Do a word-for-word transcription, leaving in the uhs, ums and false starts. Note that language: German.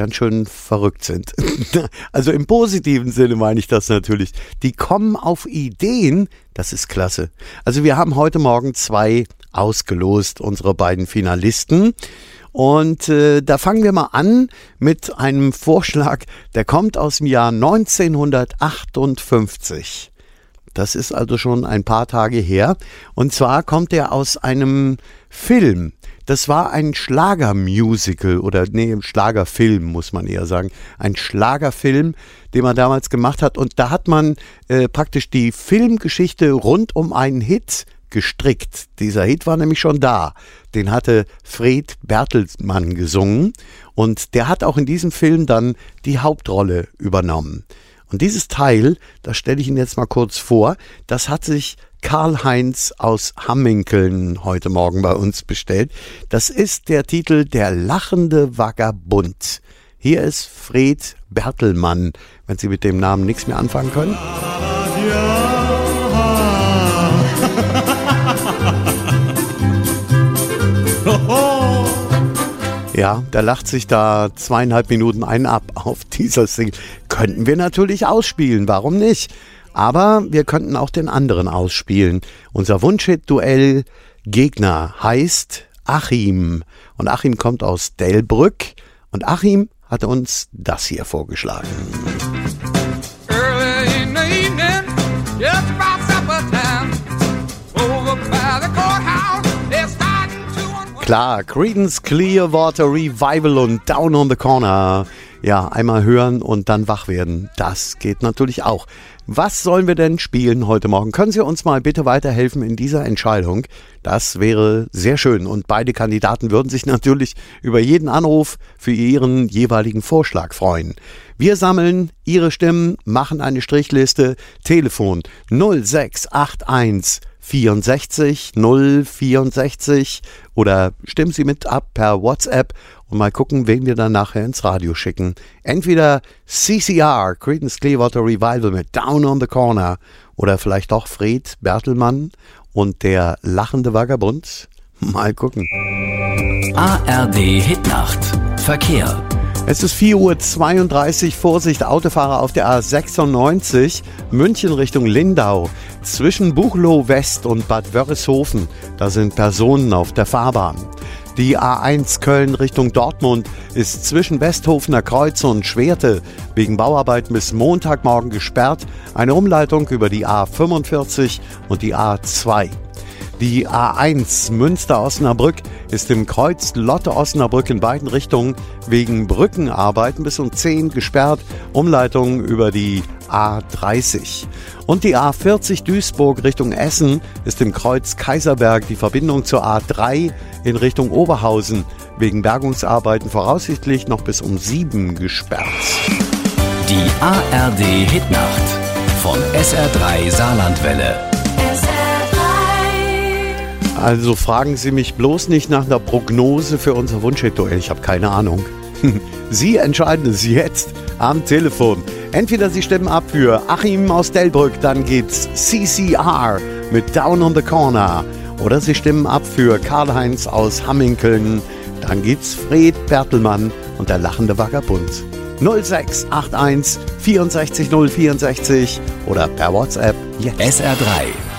ganz schön verrückt sind. Also im positiven Sinne meine ich das natürlich. Die kommen auf Ideen, das ist klasse. Also wir haben heute Morgen zwei ausgelost, unsere beiden Finalisten. Und äh, da fangen wir mal an mit einem Vorschlag, der kommt aus dem Jahr neunzehnhundertachtundfünfzig. Das ist also schon ein paar Tage her. Und zwar kommt er aus einem Film. Das war ein Schlagermusical oder nee, Schlagerfilm muss man eher sagen. Ein Schlagerfilm, den man damals gemacht hat. Und da hat man äh, praktisch die Filmgeschichte rund um einen Hit gestrickt. Dieser Hit war nämlich schon da. Den hatte Fred Bertelmann gesungen und der hat auch in diesem Film dann die Hauptrolle übernommen. Und dieses Teil, das stelle ich Ihnen jetzt mal kurz vor, das hat sich Karl-Heinz aus Hamminkeln heute Morgen bei uns bestellt. Das ist der Titel Der lachende Vagabund. Hier ist Fred Bertelmann, wenn Sie mit dem Namen nichts mehr anfangen können. Ja, der lacht sich da zweieinhalb Minuten ein ab auf dieser Single. Könnten wir natürlich ausspielen, warum nicht? Aber wir könnten auch den anderen ausspielen. Unser Wunschhit-Duell Gegner heißt Achim. Und Achim kommt aus Delbrück. Und Achim hat uns das hier vorgeschlagen. Early in the evening, just about supper time, over by the courthouse, they're starting to unwind. Klar, Creedence Clearwater Revival und Down on the Corner. Ja, einmal hören und dann wach werden. Das geht natürlich auch. Was sollen wir denn spielen heute Morgen? Können Sie uns mal bitte weiterhelfen in dieser Entscheidung? Das wäre sehr schön. Und beide Kandidaten würden sich natürlich über jeden Anruf für ihren jeweiligen Vorschlag freuen. Wir sammeln Ihre Stimmen, machen eine Strichliste. Telefon null sechs acht eins vierundsechzig null vierundsechzig oder stimmen Sie mit ab per WhatsApp und mal gucken, wen wir dann nachher ins Radio schicken. Entweder C C R, Creedence Clearwater Revival mit Down on the Corner oder vielleicht doch Fred Bertelmann und der lachende Vagabund. Mal gucken. A R D Hitnacht. Verkehr. Es ist vier Uhr zweiunddreißig, Vorsicht, Autofahrer auf der A sechsundneunzig, München Richtung Lindau. Zwischen Buchloe West und Bad Wörishofen, da sind Personen auf der Fahrbahn. Die A eins Köln Richtung Dortmund ist zwischen Westhofener Kreuz und Schwerte wegen Bauarbeiten bis Montagmorgen gesperrt. Eine Umleitung über die A fünfundvierzig und die A zwei. Die A eins Münster-Osnabrück ist im Kreuz Lotte-Osnabrück in beiden Richtungen wegen Brückenarbeiten bis um zehn gesperrt. Umleitung über die A dreißig. Und die A vierzig Duisburg Richtung Essen ist im Kreuz Kaiserberg die Verbindung zur A drei in Richtung Oberhausen wegen Bergungsarbeiten voraussichtlich noch bis um sieben gesperrt. Die A R D Hitnacht von S R drei Saarlandwelle. Also fragen Sie mich bloß nicht nach einer Prognose für unser Wunschhit-Duell. Ich habe keine Ahnung. Sie entscheiden es jetzt am Telefon. Entweder Sie stimmen ab für Achim aus Delbrück, dann geht's C C R mit Down on the Corner. Oder Sie stimmen ab für Karl-Heinz aus Hamminkeln, dann geht's Fred Bertelmann und der lachende Vagabund. null sechs acht eins vierundsechzig null vierundsechzig oder per WhatsApp jetzt. S R drei